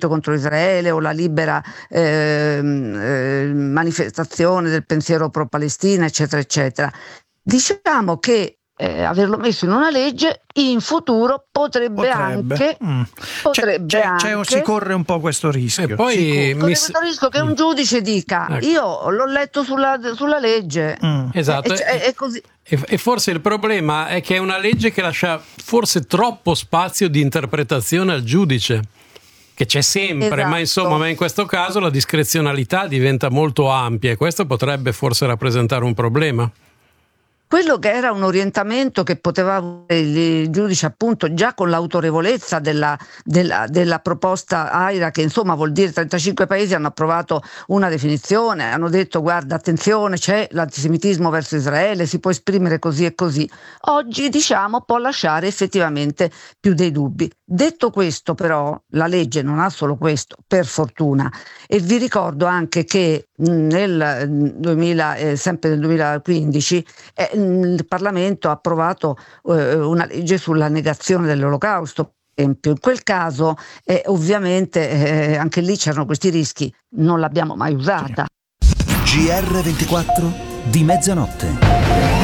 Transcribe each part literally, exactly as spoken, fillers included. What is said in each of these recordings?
sentito contro Israele o la libera eh, eh, manifestazione del pensiero pro-Palestina, eccetera, eccetera. Diciamo che eh, averlo messo in una legge in futuro potrebbe, potrebbe. anche mm. potrebbe c'è, c'è, anche c'è, si corre un po' questo rischio. E poi corre mi... questo rischio che un giudice dica ecco. io l'ho letto sulla, sulla legge. Mm. Esatto. È, è, è così. E, e forse il problema è che è una legge che lascia forse troppo spazio di interpretazione al giudice, che c'è sempre, esatto. ma insomma, ma in questo caso la discrezionalità diventa molto ampia e questo potrebbe forse rappresentare un problema. Quello che era un orientamento che poteva avere il giudice, appunto, già con l'autorevolezza della, della, della proposta AIRA, che insomma vuol dire trentacinque paesi hanno approvato una definizione, hanno detto guarda attenzione, c'è l'antisemitismo verso Israele, si può esprimere così e così. Oggi diciamo può lasciare effettivamente più dei dubbi. Detto questo, però, la legge non ha solo questo, per fortuna, e vi ricordo anche che nel duemila, eh, sempre nel duemilaquindici eh, il Parlamento ha approvato eh, una legge sulla negazione dell'Olocausto. In quel caso eh, ovviamente eh, anche lì c'erano questi rischi, non l'abbiamo mai usata. G R ventiquattro di mezzanotte.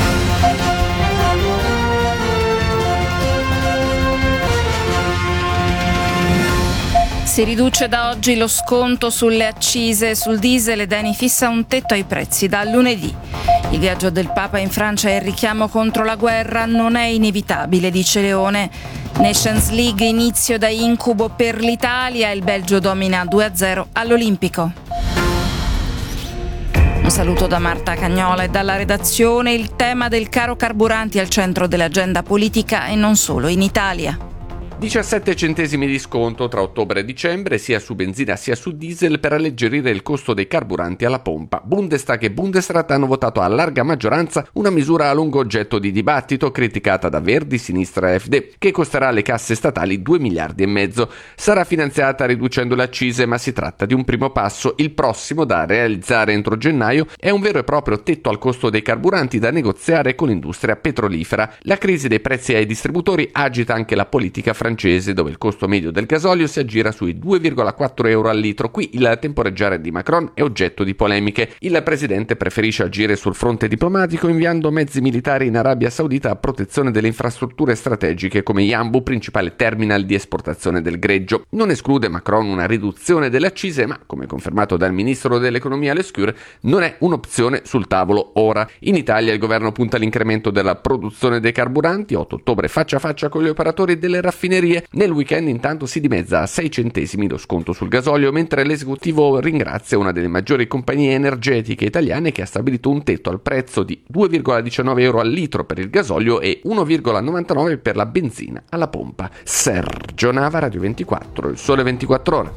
Si riduce da oggi lo sconto sulle accise sul diesel ed Eni fissa un tetto ai prezzi da lunedì. Il viaggio del Papa in Francia e il richiamo contro la guerra non è inevitabile, dice Leone. Nations League inizio da incubo per l'Italia, il Belgio domina due a zero all'Olimpico. Un saluto da Marta Cagnola e dalla redazione. Il tema del caro carburanti al centro dell'agenda politica e non solo in Italia. diciassette centesimi di sconto tra ottobre e dicembre sia su benzina sia su diesel per alleggerire il costo dei carburanti alla pompa. Bundestag e Bundesrat hanno votato a larga maggioranza una misura a lungo oggetto di dibattito, criticata da Verdi, Sinistra e A F D, che costerà alle casse statali due miliardi e mezzo. Sarà finanziata riducendo le accise, ma si tratta di un primo passo. Il prossimo, da realizzare entro gennaio, è un vero e proprio tetto al costo dei carburanti da negoziare con l'industria petrolifera. La crisi dei prezzi ai distributori agita anche la politica francese, dove il costo medio del gasolio si aggira sui due virgola quattro euro al litro. Qui il temporeggiare di Macron è oggetto di polemiche. Il presidente preferisce agire sul fronte diplomatico inviando mezzi militari in Arabia Saudita a protezione delle infrastrutture strategiche come Yanbu, principale terminal di esportazione del greggio. Non esclude Macron una riduzione delle accise, ma come confermato dal ministro dell'economia Lescure non è un'opzione sul tavolo ora. In Italia il governo punta all'incremento della produzione dei carburanti. otto ottobre faccia a faccia con gli operatori delle raffinerie. Nel weekend intanto si dimezza a sei centesimi lo sconto sul gasolio, mentre l'esecutivo ringrazia una delle maggiori compagnie energetiche italiane che ha stabilito un tetto al prezzo di due virgola diciannove euro al litro per il gasolio e uno virgola novantanove per la benzina alla pompa. Sergio Nava, Radio ventiquattro, il Sole ventiquattro Ore.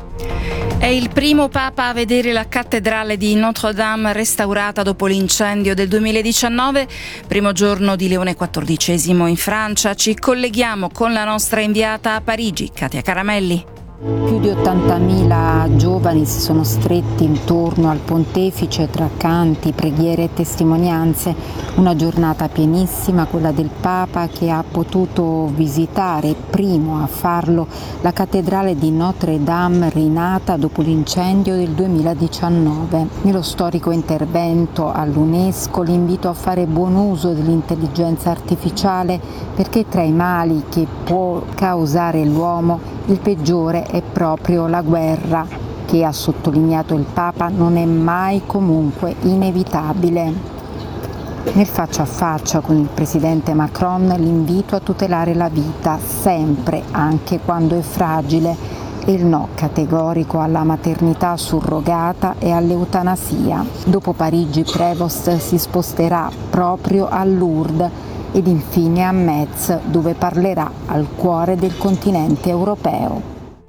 È il primo Papa a vedere la cattedrale di Notre-Dame restaurata dopo l'incendio del duemiladiciannove, primo giorno di Leone quattordicesimo in Francia. Ci colleghiamo con la nostra inviata a Parigi, Katia Caramelli. Più di ottantamila giovani si sono stretti intorno al pontefice tra canti, preghiere e testimonianze. Una giornata pienissima, quella del Papa, che ha potuto visitare, primo a farlo, la cattedrale di Notre-Dame rinata dopo l'incendio del duemiladiciannove. Nello storico intervento all'UNESCO l'invito a fare buon uso dell'intelligenza artificiale, perché tra i mali che può causare l'uomo il peggiore è proprio la guerra, che, ha sottolineato il Papa, non è mai comunque inevitabile. Nel faccia a faccia con il presidente Macron l'invito a tutelare la vita, sempre, anche quando è fragile, e il no categorico alla maternità surrogata e all'eutanasia. Dopo Parigi, Prévost si sposterà proprio a Lourdes ed infine a Metz, dove parlerà al cuore del continente europeo.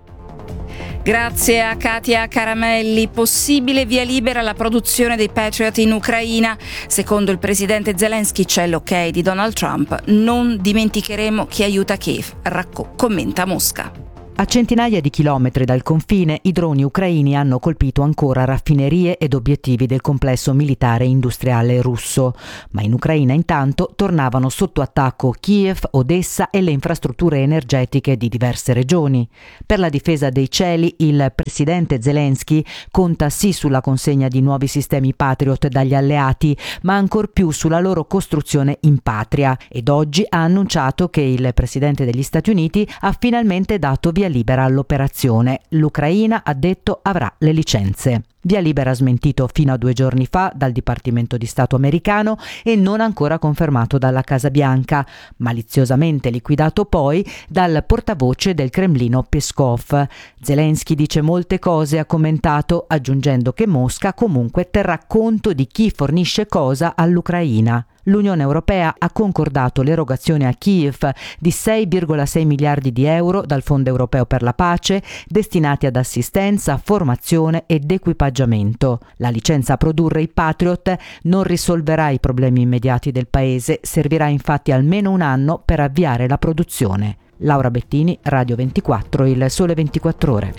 Grazie a Katia Caramelli. Possibile via libera alla produzione dei Patriot in Ucraina. Secondo il presidente Zelensky c'è l'ok di Donald Trump. Non dimenticheremo chi aiuta Kiev, racco- commenta Mosca. A centinaia di chilometri dal confine, i droni ucraini hanno colpito ancora raffinerie ed obiettivi del complesso militare industriale russo. Ma in Ucraina intanto tornavano sotto attacco Kiev, Odessa e le infrastrutture energetiche di diverse regioni. Per la difesa dei cieli, il presidente Zelensky conta sì sulla consegna di nuovi sistemi Patriot dagli alleati, ma ancor più sulla loro costruzione in patria. Ed oggi ha annunciato che il presidente degli Stati Uniti ha finalmente dato via libera all'operazione. L'Ucraina, ha detto, avrà le licenze. Via libera smentito fino a due giorni fa dal Dipartimento di Stato americano e non ancora confermato dalla Casa Bianca, maliziosamente liquidato poi dal portavoce del Cremlino Peskov. Zelensky dice molte cose, ha commentato, aggiungendo che Mosca comunque terrà conto di chi fornisce cosa all'Ucraina. L'Unione Europea ha concordato l'erogazione a Kiev di sei virgola sei miliardi di euro dal Fondo Europeo per la Pace, destinati ad assistenza, formazione ed equipaggiamento. La licenza a produrre i Patriot non risolverà i problemi immediati del paese, servirà infatti almeno un anno per avviare la produzione. Laura Bettini, Radio ventiquattro, Il Sole ventiquattro Ore.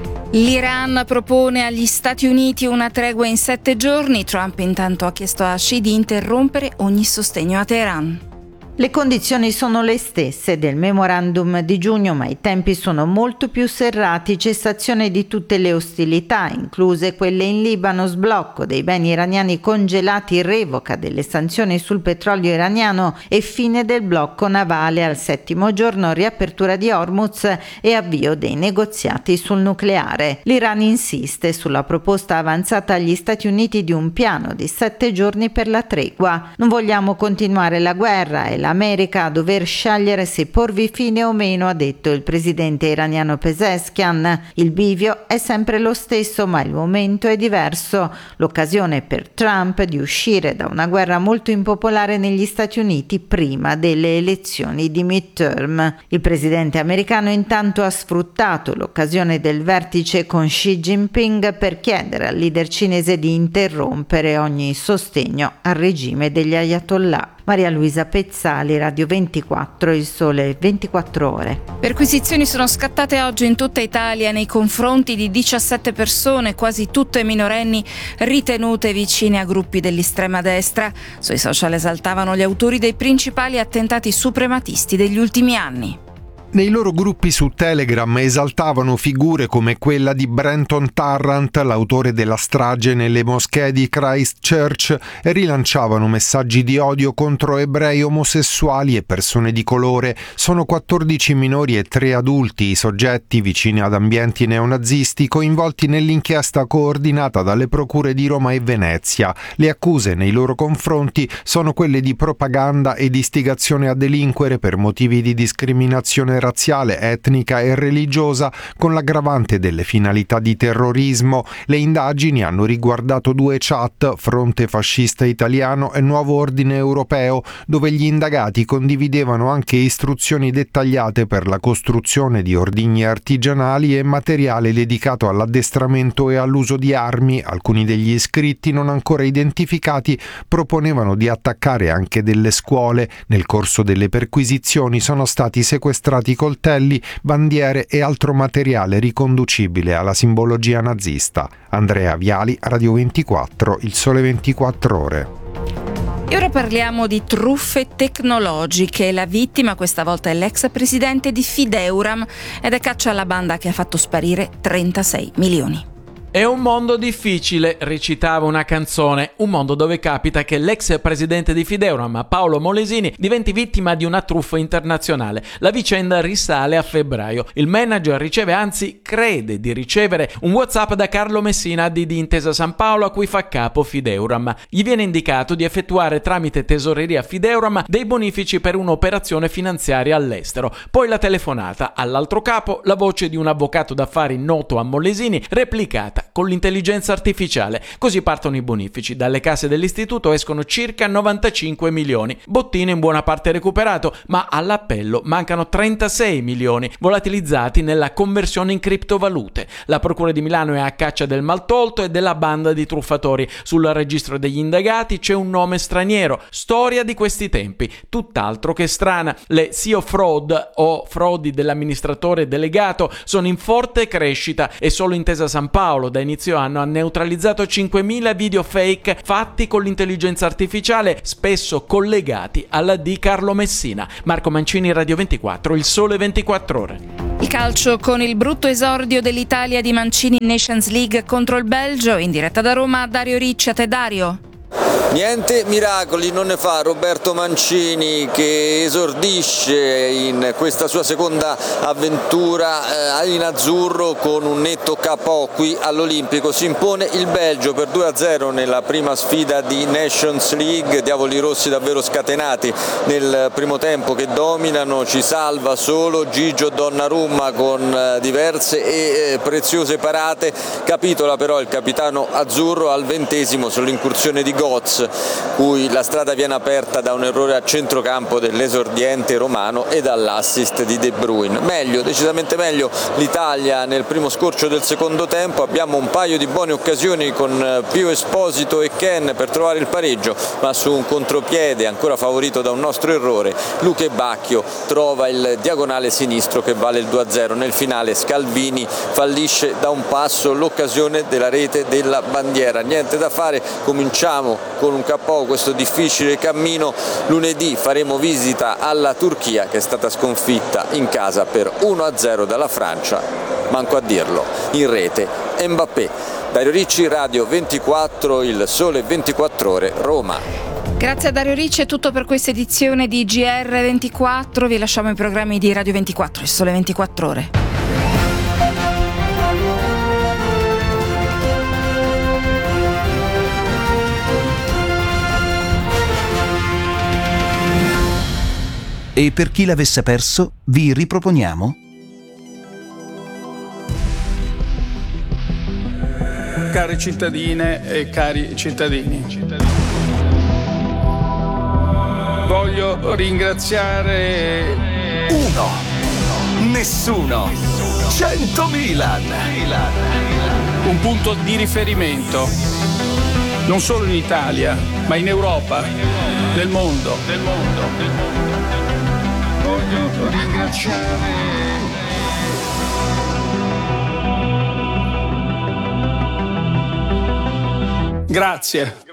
L'Iran propone agli Stati Uniti una tregua in sette giorni. Trump intanto ha chiesto a Xi di interrompere ogni sostegno a Teheran. Le condizioni sono le stesse del memorandum di giugno, ma i tempi sono molto più serrati. Cessazione di tutte le ostilità, incluse quelle in Libano, sblocco dei beni iraniani congelati, revoca delle sanzioni sul petrolio iraniano e fine del blocco navale al settimo giorno, riapertura di Hormuz e avvio dei negoziati sul nucleare. L'Iran insiste sulla proposta avanzata agli Stati Uniti di un piano di sette giorni per la tregua. Non vogliamo continuare la guerra e la America a dover scegliere se porvi fine o meno, ha detto il presidente iraniano Pezeshkian. Il bivio è sempre lo stesso, ma il momento è diverso. L'occasione per Trump di uscire da una guerra molto impopolare negli Stati Uniti prima delle elezioni di midterm. Il presidente americano intanto ha sfruttato l'occasione del vertice con Xi Jinping per chiedere al leader cinese di interrompere ogni sostegno al regime degli ayatollah. Maria Luisa Pezzali, Radio ventiquattro, Il Sole ventiquattro Ore. Perquisizioni sono scattate oggi in tutta Italia nei confronti di diciassette persone, quasi tutte minorenni, ritenute vicine a gruppi dell'estrema destra. Sui social esaltavano gli autori dei principali attentati suprematisti degli ultimi anni. Nei loro gruppi su Telegram esaltavano figure come quella di Brenton Tarrant, l'autore della strage nelle moschee di Christchurch, e rilanciavano messaggi di odio contro ebrei, omosessuali e persone di colore. Sono quattordici minori e tre adulti i soggetti vicini ad ambienti neonazisti coinvolti nell'inchiesta coordinata dalle procure di Roma e Venezia. Le accuse nei loro confronti sono quelle di propaganda ed istigazione a delinquere per motivi di discriminazione razziale, etnica e religiosa, con l'aggravante delle finalità di terrorismo. Le indagini hanno riguardato due chat, Fronte Fascista Italiano e Nuovo Ordine Europeo, dove gli indagati condividevano anche istruzioni dettagliate per la costruzione di ordigni artigianali e materiale dedicato all'addestramento e all'uso di armi. Alcuni degli iscritti, non ancora identificati, proponevano di attaccare anche delle scuole. Nel corso delle perquisizioni sono stati sequestrati coltelli, bandiere e altro materiale riconducibile alla simbologia nazista. Andrea Viali, Radio ventiquattro, Il Sole ventiquattro Ore. E ora parliamo di truffe tecnologiche. La vittima questa volta è l'ex presidente di Fideuram ed è caccia alla banda che ha fatto sparire trentasei milioni. È un mondo difficile, recitava una canzone, un mondo dove capita che l'ex presidente di Fideuram, Paolo Molesini, diventi vittima di una truffa internazionale. La vicenda risale a febbraio. Il manager riceve, anzi crede di ricevere, un WhatsApp da Carlo Messina di Intesa San Paolo, a cui fa capo Fideuram. Gli viene indicato di effettuare tramite tesoreria Fideuram dei bonifici per un'operazione finanziaria all'estero. Poi la telefonata. All'altro capo la voce di un avvocato d'affari noto a Molesini, replicata collegata con l'intelligenza artificiale. Così partono i bonifici. Dalle casse dell'istituto escono circa novantacinque milioni. Bottino in buona parte recuperato, ma all'appello mancano trentasei milioni, volatilizzati nella conversione in criptovalute. La Procura di Milano è a caccia del maltolto e della banda di truffatori. Sul registro degli indagati c'è un nome straniero. Storia di questi tempi, tutt'altro che strana. Le S E O fraud o frodi dell'amministratore delegato sono in forte crescita e solo Intesa San Paolo da inizio anno ha neutralizzato cinquemila video fake fatti con l'intelligenza artificiale, spesso collegati alla di Carlo Messina. Marco Mancini, Radio ventiquattro, Il Sole ventiquattro Ore. Il calcio con il brutto esordio dell'Italia di Mancini in Nations League contro il Belgio. In diretta da Roma, Dario Ricci. A te, Dario. Niente miracoli non ne fa Roberto Mancini, che esordisce in questa sua seconda avventura eh, in azzurro con un netto K O qui all'Olimpico. Si impone il Belgio per due a zero nella prima sfida di Nations League. Diavoli rossi davvero scatenati nel primo tempo, che dominano. Ci salva solo Gigio Donnarumma con eh, diverse e eh, preziose parate. Capitola però il capitano azzurro al ventesimo sull'incursione di Götze, cui la strada viene aperta da un errore a centrocampo dell'esordiente romano e dall'assist di De Bruyne. Meglio, decisamente meglio l'Italia nel primo scorcio del secondo tempo. Abbiamo un paio di buone occasioni con Pio Esposito e Ken per trovare il pareggio, ma su un contropiede ancora favorito da un nostro errore, Luque Bacchio trova il diagonale sinistro che vale il due a zero. Nel finale Scalvini fallisce da un passo l'occasione della rete della bandiera. Niente da fare, cominciamo con un K O questo difficile cammino. Lunedì faremo visita alla Turchia, che è stata sconfitta in casa per uno a zero dalla Francia, manco a dirlo, in rete Mbappé. Dario Ricci, Radio ventiquattro, Il Sole ventiquattro Ore, Roma. Grazie a Dario Ricci, è tutto per questa edizione di G R ventiquattro. Vi lasciamo i programmi di Radio ventiquattro, Il Sole ventiquattro Ore. E per chi l'avesse perso, vi riproponiamo Care cittadine e cari cittadini, voglio ringraziare uno, nessuno, cento Milan, un punto di riferimento non solo in Italia, ma in Europa, nel mondo, nel mondo, nel mondo. Voglio ringraziare Grazie.